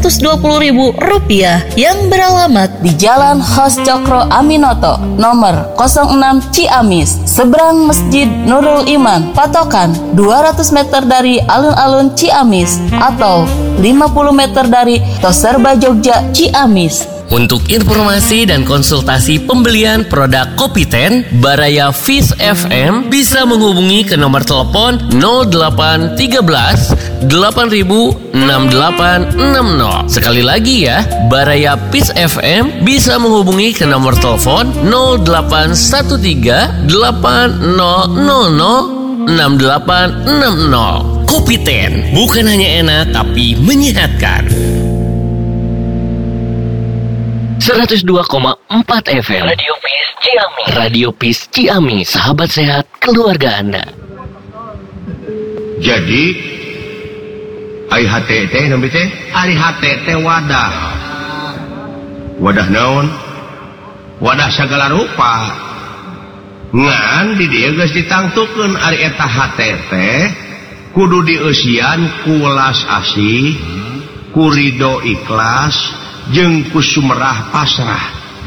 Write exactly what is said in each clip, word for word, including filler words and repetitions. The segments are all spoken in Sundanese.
seratus dua puluh ribu rupiah yang beralamat di Jalan Hos Cokro Aminoto nomor nol enam Ciamis, seberang Masjid Nurul Iman, patokan dua ratus meter dari alun-alun Ciamis atau lima puluh meter dari Toserba Jogja Ciamis. Untuk informasi dan konsultasi pembelian produk Kopi Ten Baraya Fish F M bisa menghubungi ke nomor telepon nol delapan tiga belas delapan ribu enam delapan enam nol. Sekali lagi ya, Baraya Fish F M bisa menghubungi ke nomor telepon nol delapan satu tiga delapan nol nol nol enam delapan enam nol. Kopi Ten bukan hanya enak tapi menyehatkan. seratus dua koma empat F M Radio Peace Ciamis. Radio Peace Ciamis, sahabat sehat keluarga Anda. Jadi ai hate teh nampi teh ari hate teh wadah. Wadah naon? Wadah sagala rupa. Ngan di dieu geus ditangtukeun ari eta hate teh kudu dieusian ku welas asih, ku ridho ikhlas, jeung ku sumerah pasrah.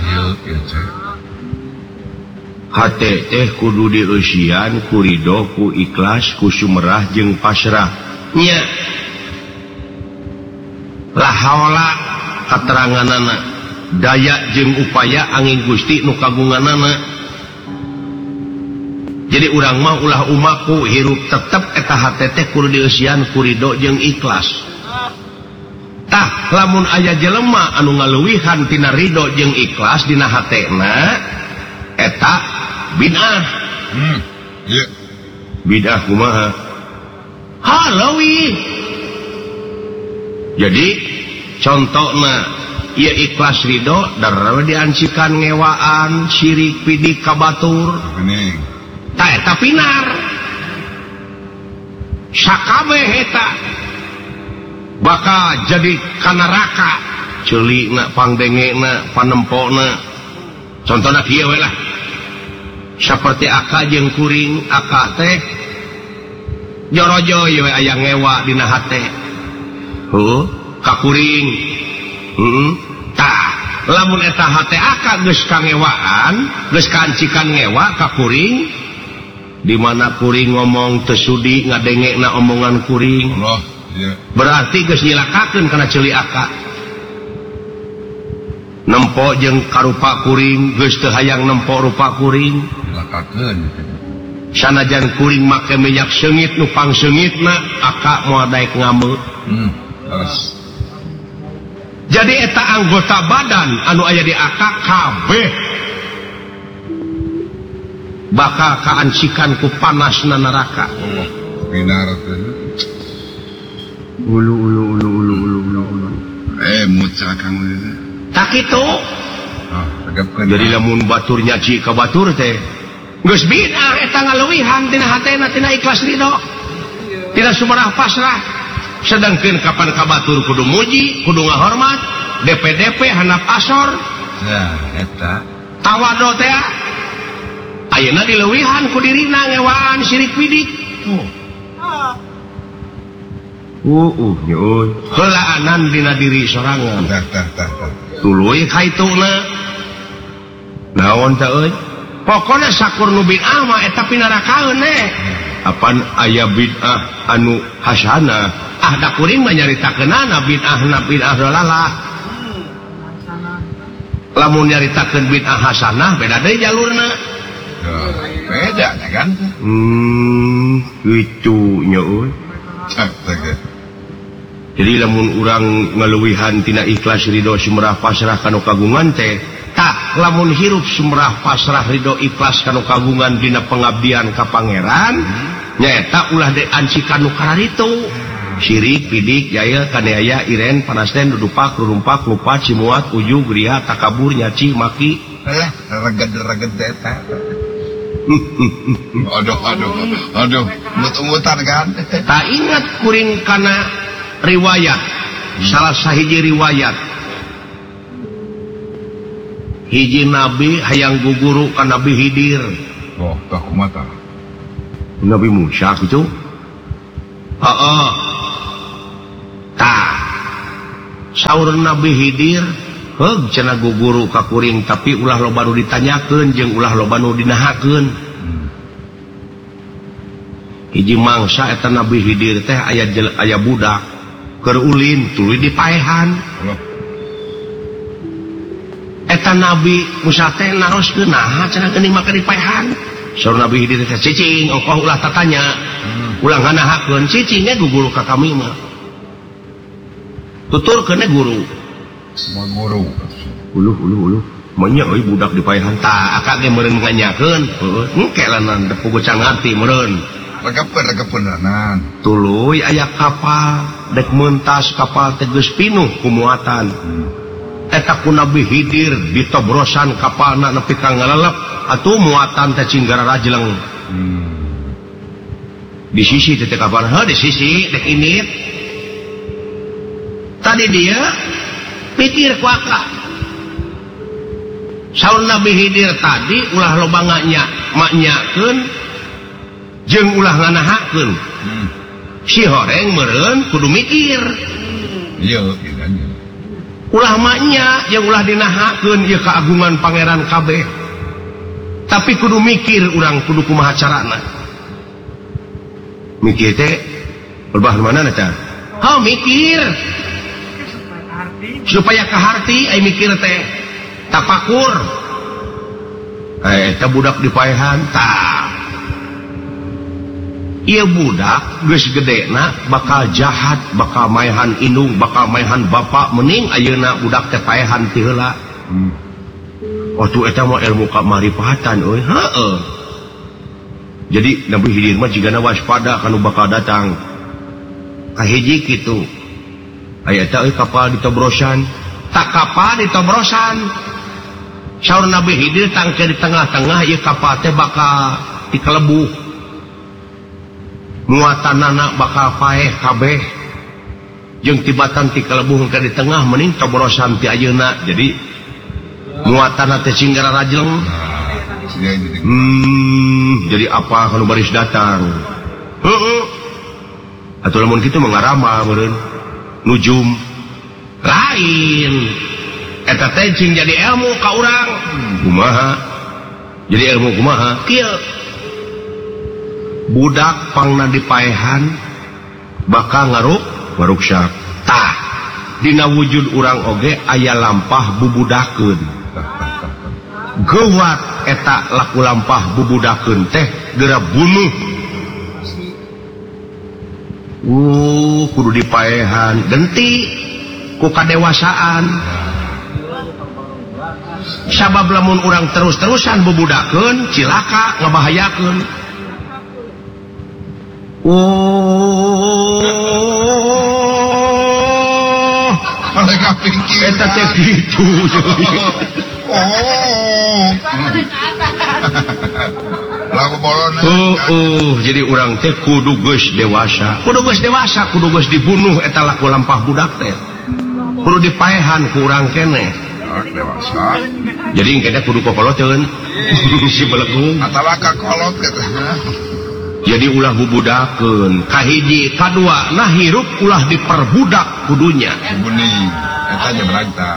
Hate teh kudu dieusian ku ridho, ku ikhlas, ku sumerah jeung pasrah. Nya la haula kateranganana daya jeung upaya angin Gusti nu kagunganana. Jadi urang mah ulah umaku hirup tetep eta hate teh kudu dieusian ku ridho jeung ikhlas. Tah lamun aya jelema anu ngaluwihan tina ridho jeung ikhlas dina hatena eta bid'ah. Hmm. Yeah. Bid'ah kumaha? Haleuwih. Jadi contohna ieu ikhlas ridho darana diancikan ngewaan syirik pidik kabatur. Bening. Tah eta pinar. Sakabeh eta bakal jadi kanaraka celikna pangdengena panempona. Contohna kieu we lah, saperti aka jeung kuring. Aka teh jorojoy we aya ngewa dina hate heuh ka kuring. Heeh. Tah lamun eta hate aka geus kangewaan, geus kancikan ngewa ka kuring, di mana kuring ngomong teu sudi ngadengena omongan kuring. Allah. Ya. Berarti geus nyilakakeun kana ceuli aka. Nempo jeung karupa kuring geus teu hayang nempo rupa kuring. Nyilakakeun. Sanajan kuring make minyak seungit nu pangseungitna, aka moal daek ngameu. Hmm, terus. Jadi eta anggota badan anu aya di aka kabeh bakal kaancikan ku panasna neraka. Allah, binar teh. Ulu ulu ulu ulu ulu ulu ulu. Eh muca kang we. Tak kitu. Ah, tegepkeun. Jadi lamun batur nyaci ka batur teh geus bid'ah eta ngaluwihan tina hatena tina ikhlas ridho. Tina sumerah pasrah. Sedangkeun kapan ka batur kudu muji, kudu ngahormat, D P D P handap asor. Nah, eta tawadhu teh ayeuna dileuwihan ku dirina ngewaan syirik pidik. Oh. Uh, uh, nyuy. Kelaanan dina diri sorangan. Tah, tah, tah, tah. Tuluy kaituna. Naon teh euy? Pokona sakur nu bid'ah mah eta pinarakaeun eh. Apan aya bid'ah anu hasanah. Ah da kuring mah nyaritakeunana bid'ahna bid'ah dalalah. Lamun nyaritakeun bid'ah hasanah beda deui jalurna. Beda kan? Hmm, kitu nya euy. Jadi lamun urang ngaluwihan tina ikhlas ridho sumerah pasrah kanu kagungan teh tak lamun hirup sumerah pasrah ridho ikhlas kanu kagungan dina pengabdian ka pangeran nyaeta ulah diancikan nu kararitu syirik pidik jaya kaneaya iren panasten dudupak rurumpak lupa cimuat ujug riya takabur nyaci maki eh reged-reged eta. Aduh, aduh, aduh, mut-mutan kan. Tak ingat kuring kana riwayat, hmm. salah sahiji riwayat. Hiji nabi hayang guguru ka Nabi Hidir. Oh, tak kumata. Nabi Musa gitu. Heeh. Tah. saur Nabi Hidir heug cenah guguru ka kuring tapi ulah loba nu ditanyakeun jeung ulah loba nu dinahakeun. Hiji mangsa eta Nabi Hidir teh aya aya budak keur ulin tuluy di paehan. Eta Nabi Musa teh naroskeun naha cenah geuning make di paehan. Saur Nabi Hidir teh cicing ongkoh ulah tatanya. Ulah nganahakeun cicing ge guguru ka kami mah. Tuturkeun guru. Mau guru. Uluh uluh uluh. Manya euy budak di paehan tah akak ge meureun nganyakeun. Heueuh engke lanan teu puguh ngarti meureun. Regepeun regepeun nanan. Tuluy aya kapal dek mentas kapal teh geus pinuh ku muatan. Hmm. Eta ku Nabi Hidir ditobrosan kapalna nepi ka ngalelep atuh muatan teh cinggara rajleng. Hmm. Di sisi teh kapal ha di sisi dek init. Tadi dia pikir ku akak. Saur Nabi Hidir tadi ulah loba nganya maknyakeun jeung ulah nganahakeun. Hmm. Si horeng meureun kudu mikir. Iya, iya. Ulah maknya yang ulah dinahakeun ieu keagungan pangeran kabeh. Tapi kudu mikir urang kudu kumaha carana. Mikir teh berbah mana eta? Ha mikir. Supaya kaharti ai mikir teh tapakur. Eh eta budak di paehan tah. Ieu budak geus gedena bakal jahat, bakal maehan indung, bakal maehan bapa mending ayeuna budak teh paehan ti heula. Hmm. Waktu eta mah ilmu kamarifatan euy. Heeh. Jadi Nabi Hidir mah jigana waspada kanu bakal datang. Kahiji kitu. Aya eta euy kapal ditobrosan, tak kapal ditobrosan. Saur Nabi Hidir tangke di tengah-tengah ieu kapal teh bakal dikelebuh. Muatanana bakal paeh kabeh jeung tibatan ti kalebuh ka di tengah mending tobrosan ti ayeuna jadi muatanna teh cinggara rajleng. Hmm jadi apa kalau baris datang heeh atuh lamun kitu mengarama meureun nujum lain eta teh cing jadi ilmu ka urang kumaha jadi ilmu kumaha kieu budak pangna di paehan bakal ngaruk ngaruksak tah dina wujud urang oge aya lampah bubudakeun geuwat eta laku lampah bubudakeun teh geura bunuh uh kudu di paehan genti ku kadewasaan sabab lamun urang terus-terusan bubudakeun cilaka ngabahayakeun. Oh, mereka pikir eta teh kitu. Oh, lagu bolon. Oh, oh, jadi orang teh kudu geus dewasa, kudu geus dewasa, kudu geus dibunuh eta laku lampah budak teh. Kudu dipaehan ku urang keneh. Dewasa. Jadi engke kudu kokoloteun si belegung. Atawa kakolot katanya. Jadi ulah bubudakeun kahiji kadua nah hirup ulah diperbudak kudunya bening eta nya beragta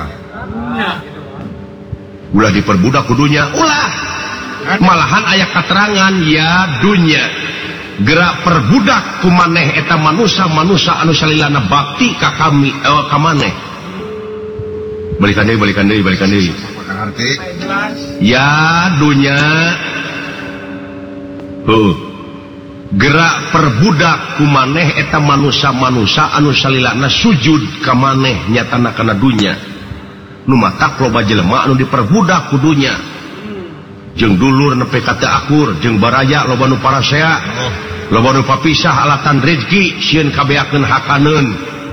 ulah diperbudak kudunya ulah malahan aya katerangan ya dunya gerak perbudak kumaneh eta manusia-manusia anu salilana bakti ka kami eh, ka maneh balikan deui balikan deui balikan deui ya dunya heuh gerak perbudak kumaneh eta manusia-manusia anu salilana sujud ka maneh nyatana kana dunya nu matak loba jelema anu diperbudak kudunya jeung dulur nepi ka teu akur jeung baraya loba nu parasea loba nu papisah alatan rezeki sieun kabeakeun hakaneun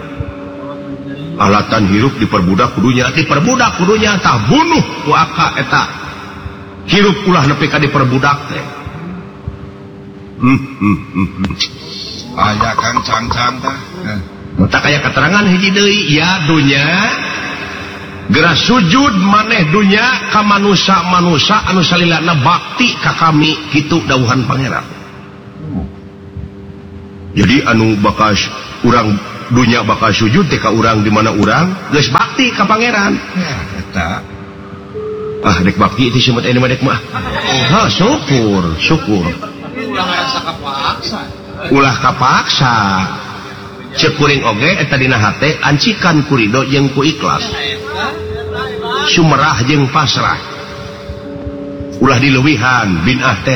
alatan hirup diperbudak kudunya diperbudak kudunya tah bunuh ku aka eta hirup ulah nepi ka diperbudak teh. Hmm, hmm, hmm, hmm. Aya kang cang-cang tah. Mata kaya keterangan hiji deui ya dunya geura sujud maneh dunya ka manusia-manusia anu salilana bakti ka kami kitu dawuhan pangeran. Jadi anu bakal urang dunya bakal sujud teh ka urang di mana urang geus bakti ka pangeran. Ya, eta. Ah, dek bakti itu semut ini mah dek mah. Ha, syukur, syukur. Ulah ngerasa kapaksa. Ulah kapaksa. Cekuring oge eta dina hate ancikan kurido jeung ku ikhlas. Sumerah jeung pasrah. Ulah dileuwihan binah teh.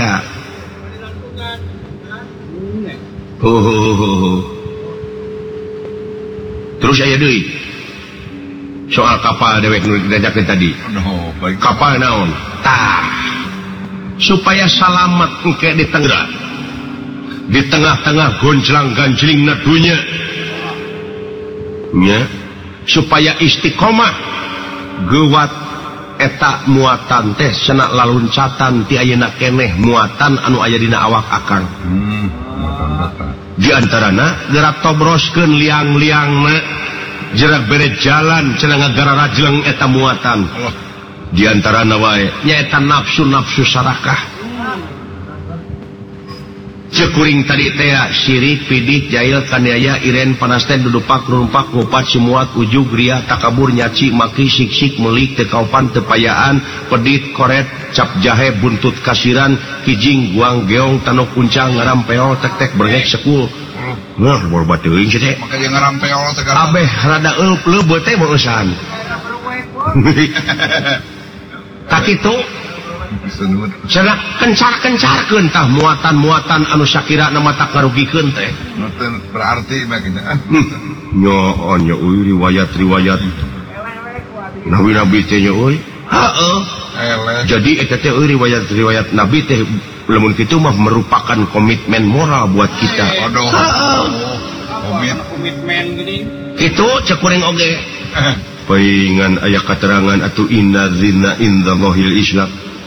Oh, oh, oh, oh. Terus aya deui soal kapal dewek nu diajakeun tadi. Oh, baik. Kapal naon? Tah. Supaya salamet engke di tengah. Di tengah-tengah gonjlang-ganjlingna dunya. Nya, supaya istiqomah gewat eta muatan teh cenah laluncatan ti ayeuna keneh muatan anu aya dina awak akang. Hmm, muatan-muatan. Di antarana gerak tobroskeun liang-liangna jerak bere jalan cenah ngagara rajleng eta muatan. Allah. Di antarana wae nyaeta nafsu-nafsu sarakah. Cekuring tadi teh sirik pidik jail kaniaya iren panasten dudupak numpak ngupat simuat ujug ria takabur nyaci maki sik-sik melik teu kaupan teu payaan pedit koret cap jahe buntut kasiran kijing guang geong tanok kuncang ngarampeol tek-tek berengek sekul. Nah, boba teuing sih teh. Maka yang ngarampeol teh kan. Abeh rada eueup leubeut teh beusan. Tak itu Senut. cenah kencar-kencarkeun tah muatan-muatan anu sakira nama tak ngarugikeun teh. Nuten berarti mah kita. Nyo nya euy riwayat-riwayat nabi-nabi teh nya euy. Heeh. Eleh. Jadi eta teh euy riwayat-riwayat nabi teh lamun kitu mah merupakan komitmen moral buat kita. Aduh. Heeh. Komit. Komitmen gini. Kitu cekuring oge. Paingan aya katerangan atuh inna zina indallahil islam.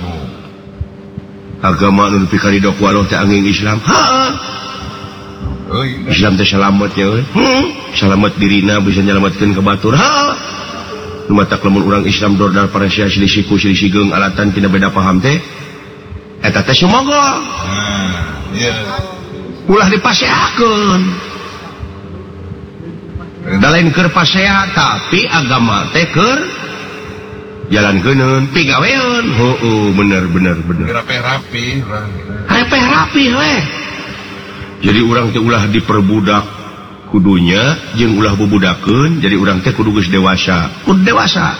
Agama anu pikaridho ku Allah teh angin Islam. Heeh. Euy. Islam teh salamet nya euy. Hmm. Salamet dirina bisa nyalametkeun ka batur. Heeh. Nu matak lamun urang Islam dordal paresia selisih ku selisih geung alatan tina beda paham teh eta teh sumogo. Nah, iya. Ulah dipasehakeun. Da lain keur pasea tapi agama teh keur jalankeun pigaweun. Heueuh bener bener bener. Rapi-rapi lah. Repeh rapi we. Jadi urang teh ulah diperbudak kudunya jeung ulah bubudakeun jadi urang teh kudu geus dewasa. Kudu dewasa.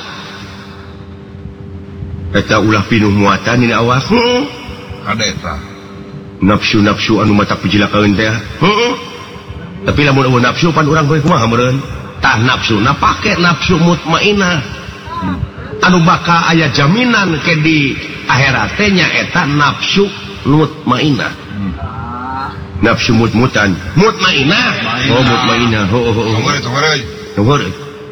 Eta ulah pinuh muatan dina awak. Heeh. Kada eta. Nafsu-nafsu anu matak pijilakaeun teh. Heeh. Tapi lamun eueuh nafsu pan urang kudu kumaha meureun? Tah nafsu na pake nafsu mutmainah. Hmm. Anu bakal aya jaminan ke di akhirat teh nyaeta nafsu mutmainah. Hmm. Nafsu mut-mutan. Mutmainah. Oh mutmainah. Ho ho ho. Tunggu tunggu euy. Tunggu euy.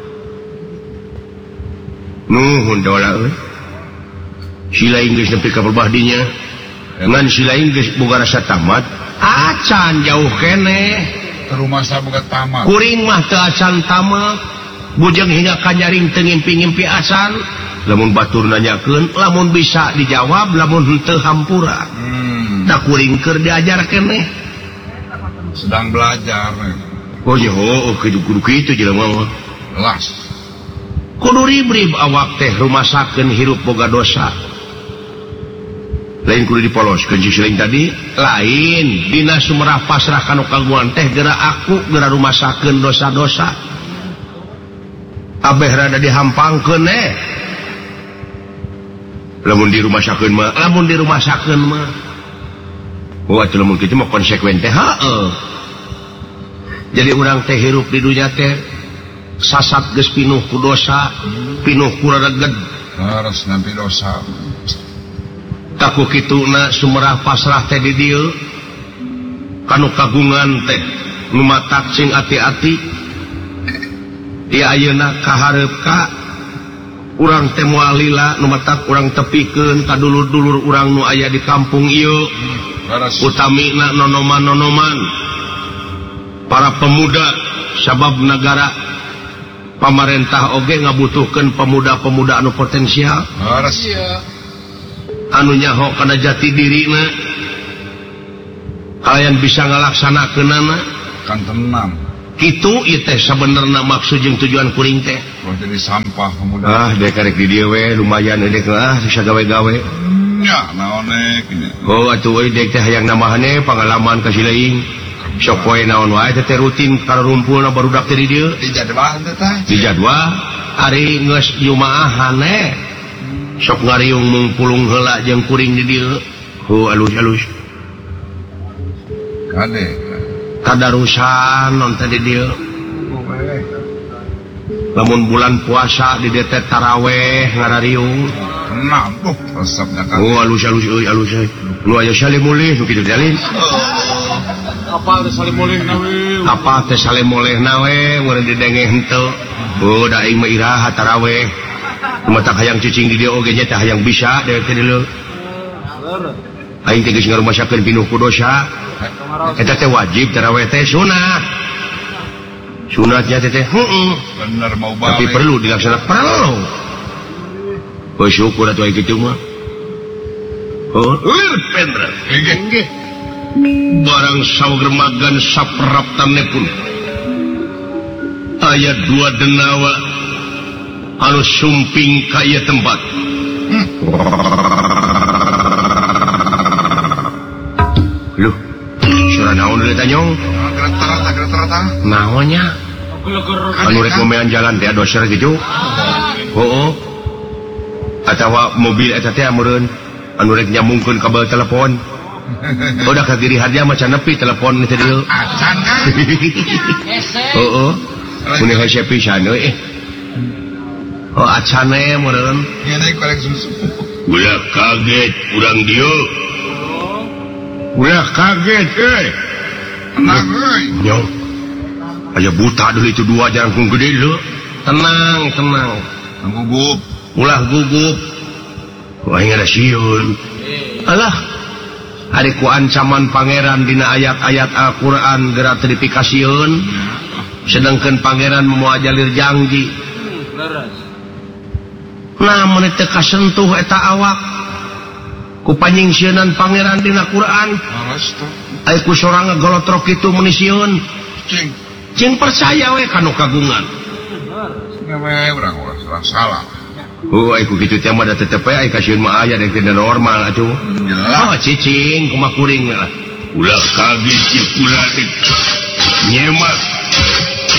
Nuhun dola euy. Sila Inggris nepi ka perbahdinya. Ngan sila Inggris boga rasa tamat. Acan jauh keneh. Ke rumah saya boga tamat. Kuring mah teu acan tamat. Bujeng hingga kanyaring teu ngimpi-ngimpi acan. Lamun batur nanyakeun, lamun bisa dijawab, lamun henteu hampura. Hmm. Da kuring keur diajar keneh. Sedang belajar. Oh nya oh kudu kudu kitu jelema mah. Las. Kudu ribrib awak teh rumasakeun hirup boga dosa. Lain kudu dipoloskeun si tadi, lain dina sumerah pasrah kanu kagungan teh geura aku geura rumasakeun dosa-dosa. Abeh rada dihampangkeun eh. Lamun di rumah sakeun mah, lamun di rumah sakeun mah. Oh atuh lamun kitu mah konsekuen teh heueuh. Jadi urang teh hirup di dunya teh sasat geus pinuh ku dosa, pinuh ku rareged. Harus nampi dosa. Taku kituna sumerah pasrah teh di dieu. Kanu kagungan teh nu matak sing ati-ati. Ti ayeuna kahareup ka urang teh moal lila nu matak urang tepikeun ka dulur-dulur urang nu aya di kampung ieu. Utamina nonoman-nonoman para pemuda sabab negara pamarentah oge ngabutuhkeun pemuda-pemuda anu potensial. Harus. Anu nyaho kana jati dirina kalian bisa ngalaksanakeunana kan tenang. Kitu ieu teh sabenerna maksud jeung tujuan kuring teh. Mau jadi sampah pemuda. Ah, dek karek di dieu we lumayan dek ah bisa gawe-gawe. Ya, naon nek ini. Oh, atuh euy dek teh hayang nambahane pengalaman ka Cileung. Sok poe naon wae teh rutin karumpulna barudak teh di dieu. Di jadwal teh teh. Di jadwal ari geus jumaahan eh. Sok ngariung mung pulung heula jeung kuring di dieu. Hu alus-alus. Kade. Kadarusan non teh di dieu. Lamun bulan puasa di dieu teh taraweh ngarariung. Nah, tuh resepnya kan. Oh, alus-alus euy alus euy. Nu aya sale mulih nu kitu dalin. Apa teh saling moleh nawe? Apa teh sale moleh nawe meureun didengeh henteu. Oh, da aing mah iraha taraweh. Matak hayang cicing di dieu oge nya teh hayang bisa dewek teh dieu. Aing teh geus ngarumasakeun pinuh ku dosa. Eta teh wajib taraweh teh sunah. Sunatnya teh teh heeh. Bener mau Tapi balik. perlu dilaksanakan perlu. Oh, syukur atuh aya kitu mah. Oh, lir pendra. Nggih. Barang sawermagan sapraptanepun. Aya dua denawa anu sumping ka ieu tempat. Hmm. Loh, suara naon deui tanyong? Gerata-gerata gerata-gerata. Naonnya? Anu rek ngomean jalan teh doser gitu. Heuh. Atawa mobil eta teh meureun anu rek nyambungkeun kabel telepon. Udah kagiri hadiah macan nepi telepon teh dieu. Acan kan. Heuh. Mun hese pisan euy. Oh acane meureun. Ieu naik korek susu. Ulah kaget urang dieu. Ulah kaget euy. Tenang euy. Nyong. Aya buta deui itu dua jangkung gede lho. Tenang, tenang. Gugup. Ulah gugup. Wah ingat sieun. Alah. Ari ku ancaman pangeran dina ayat-ayat Al-Qur'an gerak teripikasieun. Sedangkan pangeran moal jalir janji. Namun teu kasentuh eta awak. Ku panyingsieunnan pangeran dina Qur'an. Alas tuh. Aya ku sorang ngagolotrok kitu mun sieun. Cing. Cing percaya we kanu kagungan. Ngewe urang urang salah. Oh, aya ku kitu teh mah da tetep aya kasieun mah aya dek teh normal atuh. Jelas. Oh, cicing kumaha kuring lah. Ulah kaget cik ulah nyemak